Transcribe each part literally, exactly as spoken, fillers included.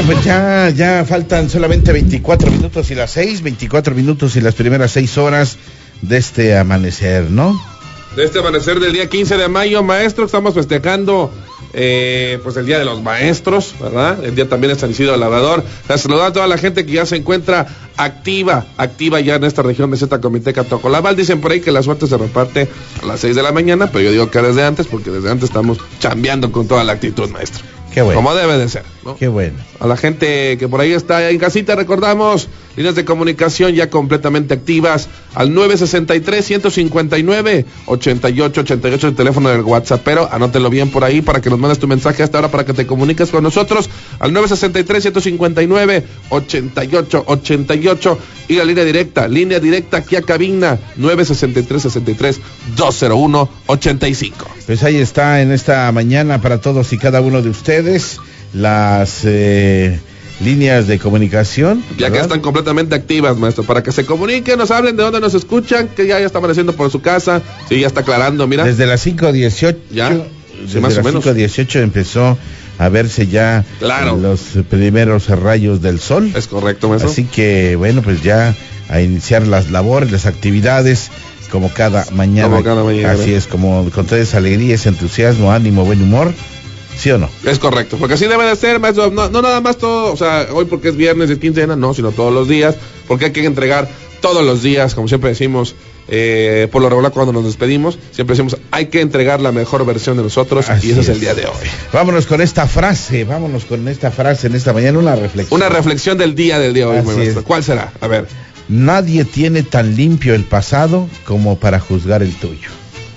pues ya, ya faltan solamente veinticuatro minutos y las seis, veinticuatro minutos y las primeras seis horas de este amanecer, ¿no? De este amanecer del día quince de mayo, maestro, estamos festejando eh, pues el Día de los Maestros, ¿verdad? El día también de San Isidro Labrador. La saludar a toda la gente que ya se encuentra activa, activa ya en esta región de Z Comiteca Tocolabal. Dicen por ahí que la suerte se reparte a las seis de la mañana, pero yo digo que desde antes, porque desde antes estamos chambeando con toda la actitud, maestro. Qué bueno. Como debe de ser, ¿no? Qué bueno. A la gente que por ahí está en casita, recordamos, líneas de comunicación ya completamente activas al nueve sesenta y tres, ciento cincuenta y nueve, ochenta y ocho ochenta y ocho, el teléfono del WhatsApp, pero anótelo bien por ahí para que nos mandes tu mensaje hasta ahora para que te comuniques con nosotros al nueve sesenta y tres, ciento cincuenta y nueve, ochenta y ocho ochenta y ocho y la línea directa, línea directa aquí a cabina nueve sesenta y tres, sesenta y tres, doscientos uno, ochenta y cinco. Pues ahí está en esta mañana para todos y cada uno de ustedes las eh, líneas de comunicación, ya que están completamente activas, maestro, para que se comuniquen, nos hablen de dónde nos escuchan, que ya, ya está amaneciendo por su casa, sí, ya está aclarando, mira. Desde las cinco dieciocho, ya, desde sí, más las o menos. cinco dieciocho empezó a verse ya claro. los primeros rayos del sol. Es correcto, maestro. Así que, bueno, pues ya a iniciar las labores, las actividades, como cada mañana. Como cada mañana. Así es, como con toda esa alegría, ese entusiasmo, ánimo, buen humor. ¿Sí o no? Es correcto, porque así debe de ser, maestro, no, no nada más todo, o sea, hoy porque es viernes de quincena, no, sino todos los días, porque hay que entregar todos los días, como siempre decimos, eh, por lo regular cuando nos despedimos, siempre decimos, hay que entregar la mejor versión de nosotros, así y ese es. es el día de hoy. Vámonos con esta frase, vámonos con esta frase en esta mañana, una reflexión. Una reflexión del día del día de hoy, maestro. ¿Cuál será? A ver. Nadie tiene tan limpio el pasado como para juzgar el tuyo.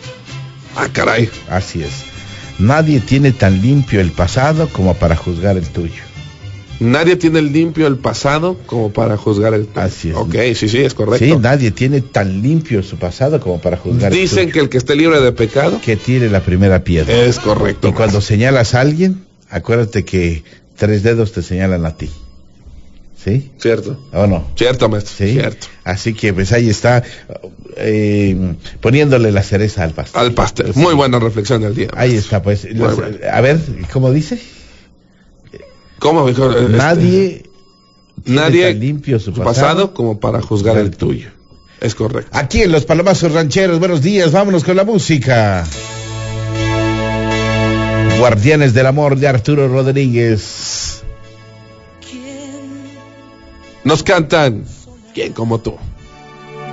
Ah, caray. Así es. Nadie tiene tan limpio el pasado como para juzgar el tuyo. Nadie tiene limpio el pasado como para juzgar el tuyo. Así es. Ok, sí, sí, es correcto. Sí, nadie tiene tan limpio su pasado como para juzgar Dicen el tuyo. Dicen que el que esté libre de pecado, que tire la primera piedra. Es correcto. Y cuando señalas a alguien, acuérdate que tres dedos te señalan a ti. ¿Sí? Cierto. ¿O no? Cierto, maestro. ¿Sí? Cierto. Así que pues ahí está, eh, poniéndole la cereza al pastel. Al pastel. Muy buena reflexión del día. Maestro. Ahí está, pues. Los, a ver, ¿cómo dice? ¿Cómo? Este, nadie nadie tan limpio su pasado, pasado como para juzgar el tuyo. Es correcto. Aquí en Los Palomazos Rancheros, buenos días, vámonos con la música. Guardianes del Amor de Arturo Rodríguez. Nos cantan ¿Quién como tú?